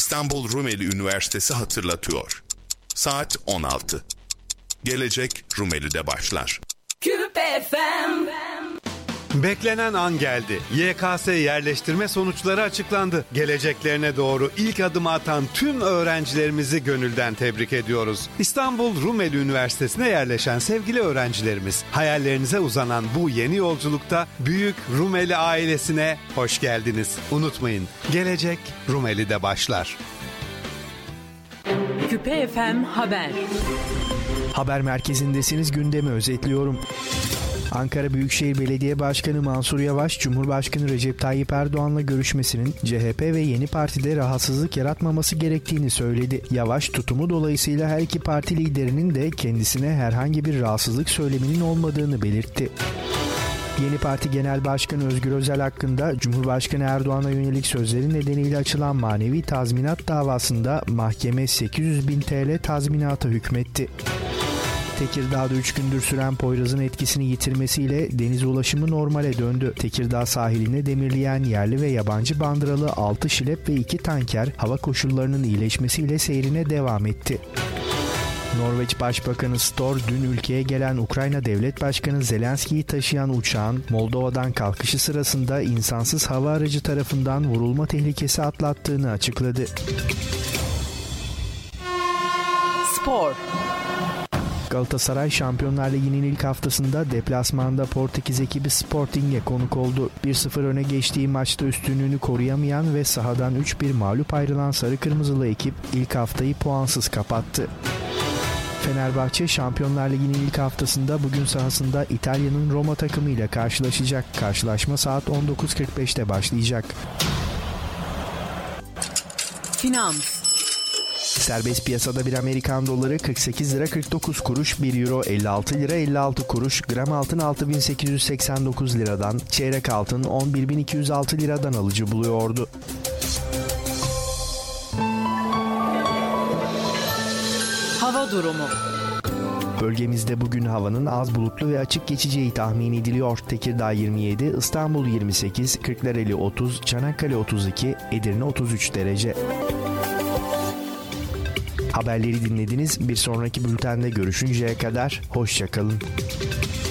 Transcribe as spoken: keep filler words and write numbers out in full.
İstanbul Rumeli Üniversitesi hatırlatıyor. Saat on altı. Gelecek Rumeli'de başlar. Küpe F M. Beklenen an geldi. Y K S yerleştirme sonuçları açıklandı. Geleceklerine doğru ilk adımı atan tüm öğrencilerimizi gönülden tebrik ediyoruz. İstanbul Rumeli Üniversitesi'ne yerleşen sevgili öğrencilerimiz, hayallerinize uzanan bu yeni yolculukta Büyük Rumeli ailesine hoş geldiniz. Unutmayın, gelecek Rumeli'de başlar. Küpe F M Haber. Haber merkezindesiniz, gündemi özetliyorum. Ankara Büyükşehir Belediye Başkanı Mansur Yavaş, Cumhurbaşkanı Recep Tayyip Erdoğan'la görüşmesinin C H P ve Yeni Parti'de rahatsızlık yaratmaması gerektiğini söyledi. Yavaş, tutumu dolayısıyla her iki parti liderinin de kendisine herhangi bir rahatsızlık söyleminin olmadığını belirtti. Yeni Parti Genel Başkanı Özgür Özel hakkında Cumhurbaşkanı Erdoğan'a yönelik sözleri nedeniyle açılan manevi tazminat davasında mahkeme sekiz yüz bin T L tazminata hükmetti. Tekirdağ'da üç gündür süren Poyraz'ın etkisini yitirmesiyle deniz ulaşımı normale döndü. Tekirdağ sahiline demirleyen yerli ve yabancı bandıralı altı şilep ve iki tanker hava koşullarının iyileşmesiyle seyrine devam etti. Norveç Başbakanı Støre dün ülkeye gelen Ukrayna Devlet Başkanı Zelenski'yi taşıyan uçağın Moldova'dan kalkışı sırasında insansız hava aracı tarafından vurulma tehlikesi atlattığını açıkladı. Spor. Galatasaray Şampiyonlar Ligi'nin ilk haftasında deplasmanda Portekiz ekibi Sporting'e konuk oldu. bir sıfır öne geçtiği maçta üstünlüğünü koruyamayan ve sahadan üç bir mağlup ayrılan sarı kırmızılı ekip ilk haftayı puansız kapattı. Fenerbahçe Şampiyonlar Ligi'nin ilk haftasında bugün sahasında İtalya'nın Roma takımıyla karşılaşacak. Karşılaşma saat on dokuz kırk beşte başlayacak. Finans. Serbest piyasada bir Amerikan doları kırk sekiz lira kırk dokuz kuruş, bir euro elli altı lira elli altı kuruş, gram altın altı bin sekiz yüz seksen dokuz liradan, çeyrek altın on bir bin iki yüz altı liradan alıcı buluyordu. Hava durumu. Bölgemizde bugün havanın az bulutlu ve açık geçeceği tahmin ediliyor. Tekirdağ yirmi yedi, İstanbul yirmi sekiz, Kırklareli otuz, Çanakkale otuz iki, Edirne otuz üç derece. Haberleri dinlediniz. Bir sonraki bültende görüşünceye kadar hoşça kalın.